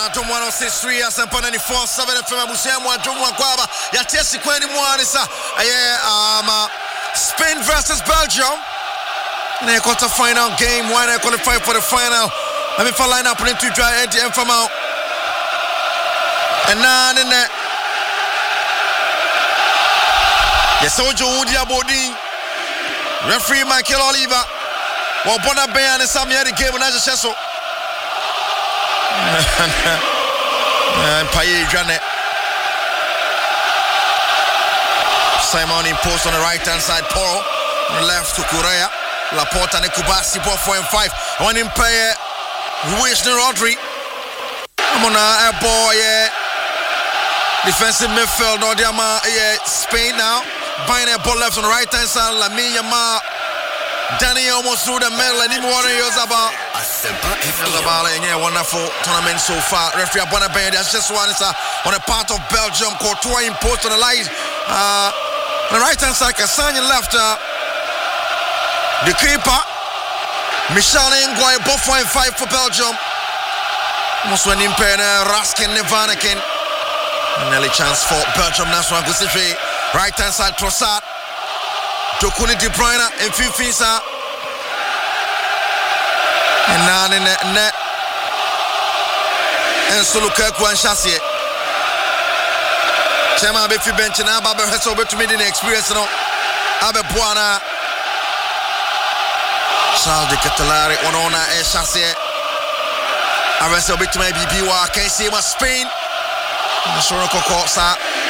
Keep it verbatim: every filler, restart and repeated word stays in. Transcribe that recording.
Adom one oh six point three asempa ninety-four point seven F M abusia mu adom akwaba ya tesi kwani mu anisa aye um Spain versus Belgium in a quarter final game. Why not qualify for the final? Let me for line up into dry at the end from out and none in that. Yes, so Joe Diabodi referee Michael Oliver. Well, Bona Bayan and Sammy the game and I just so. And Paye Janet Simon in post on the right hand side, Paul on the left to Correa, Laporte and Kubasi, four four and five. One in Paye, Ruiz Rodri. I'm on a boy, yeah. Defensive midfield, no Diama, yeah. Spain now, buying a ball left on the right hand side, Lamine Yamal. Danny almost through the middle, and even one of yours about. About a wonderful tournament so far. Referee Abona Ben, that's just one is on a part of Belgium. Courtois imposed on the line. Uh, on the right hand side, Cassagna left. Uh, the keeper, Michel Nguyen, both four and five for Belgium. Almost went in pen, Raskin, Nevanakin. Nearly chance for Belgium. That's one. Right hand side, Trossard. Dokuni De Bruyne and Fifisa. And now in the net. And so Lukaku and Chassis. Chema Befi bench and Abba has over to me the experience. No, Abba Buana Charles de Catalari, Onona and Chassis. I rest a bit to my B P. I can't see my Spain. I'm sure Coco, sir.